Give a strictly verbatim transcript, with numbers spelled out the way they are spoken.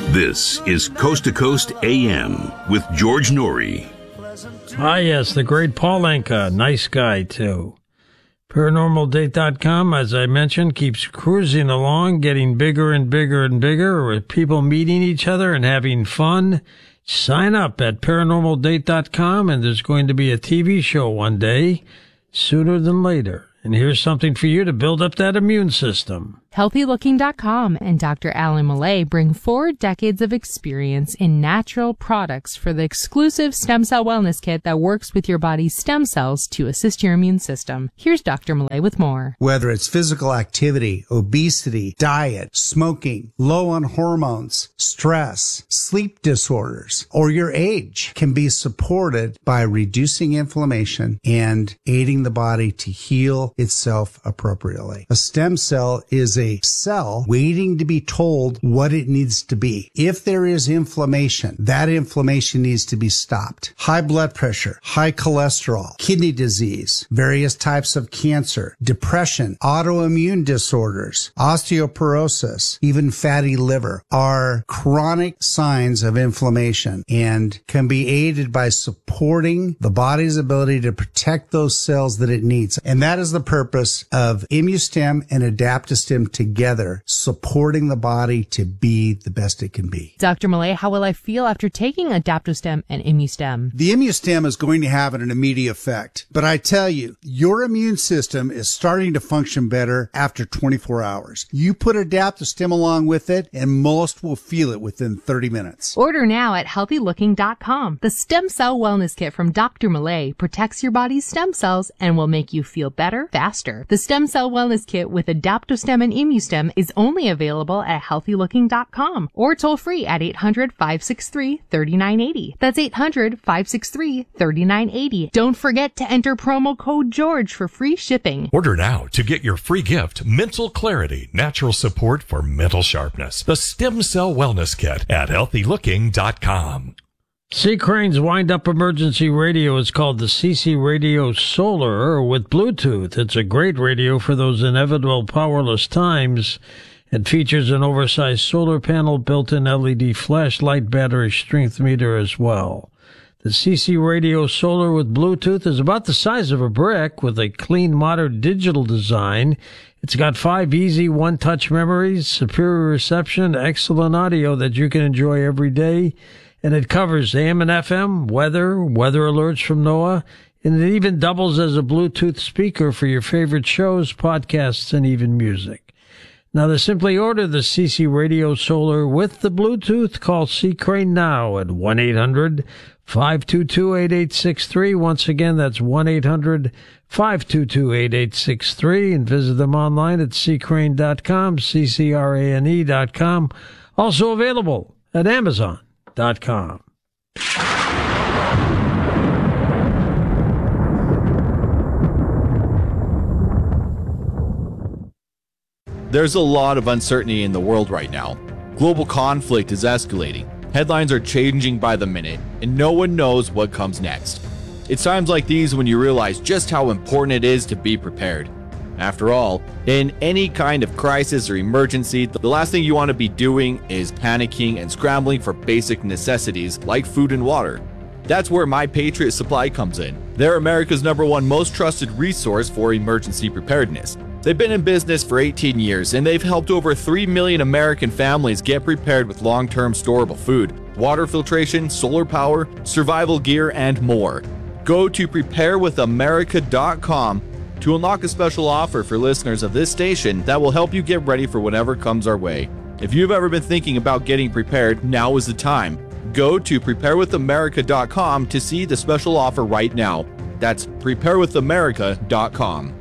This is Coast to Coast A M with George Norrie. Ah, yes, the great Paul Anka. Nice guy, too. Paranormal Date dot com, as I mentioned, keeps cruising along, getting bigger and bigger and bigger, with people meeting each other and having fun. Sign up at Paranormal Date dot com, and there's going to be a T V show one day, sooner than later. And here's something for you to build up that immune system. Healthy Looking dot com and Doctor Alan Millay bring four decades of experience in natural products for the exclusive stem cell wellness kit that works with your body's stem cells to assist your immune system. Here's Doctor Millay with more. Whether it's physical activity, obesity, diet, smoking, low on hormones, stress, sleep disorders, or your age can be supported by reducing inflammation and aiding the body to heal itself appropriately. A stem cell is a cell waiting to be told what it needs to be. If there is inflammation, that inflammation needs to be stopped. High blood pressure, high cholesterol, kidney disease, various types of cancer, depression, autoimmune disorders, osteoporosis, even fatty liver are chronic signs of inflammation and can be aided by supporting the body's ability to protect those cells that it needs. And that is the purpose of ImmuStem and Adaptostem together, supporting the body to be the best it can be. Doctor Millay, how will I feel after taking Adaptostem and ImmuStem? The ImmuStem is going to have an immediate effect, but I tell you, your immune system is starting to function better after twenty-four hours. You put Adaptostem along with it, and most will feel it within thirty minutes. Order now at Healthy Looking dot com. The Stem Cell Wellness Kit from Doctor Millay protects your body's stem cells and will make you feel better faster. The Stem Cell Wellness Kit with Adaptostem and ImmuStem is only available at Healthy Looking dot com or toll free at eight hundred, five six three, three nine eight zero. That's eight hundred, five six three, three nine eight zero. Don't forget to enter promo code George for free shipping. Order now to get your free gift, Mental Clarity, Natural Support for Mental Sharpness. The Stem Cell Wellness Kit at Healthy Looking dot com. C. Crane's wind-up emergency radio is called the C C Radio Solar with Bluetooth. It's a great radio for those inevitable powerless times. It features an oversized solar panel, built-in L E D flashlight, battery strength meter as well. The C C Radio Solar with Bluetooth is about the size of a brick with a clean, modern digital design. It's got five easy one-touch memories, superior reception, excellent audio that you can enjoy every day. And it covers A M and F M, weather, weather alerts from NOAA, and it even doubles as a Bluetooth speaker for your favorite shows, podcasts, and even music. Now, to simply order the C C Radio Solar with the Bluetooth, call C. Crane now at one eight hundred, five two two, eight eight six three. Once again, that's one eight hundred, five two two, eight eight six three, and visit them online at C crane dot com, C C R A N E dot com. Also available at Amazon dot com. There's a lot of uncertainty in the world right now. Global conflict is escalating. Headlines are changing by the minute, and no one knows what comes next. It's times like these when you realize just how important it is to be prepared. After all, in any kind of crisis or emergency, the last thing you want to be doing is panicking and scrambling for basic necessities like food and water. That's where My Patriot Supply comes in. They're America's number one most trusted resource for emergency preparedness. They've been in business for eighteen years, and they've helped over three million American families get prepared with long-term storable food, water filtration, solar power, survival gear, and more. Go to prepare with america dot com to unlock a special offer for listeners of this station that will help you get ready for whatever comes our way. If you've ever been thinking about getting prepared, now is the time. Go to prepare with america dot com to see the special offer right now. That's prepare with america dot com.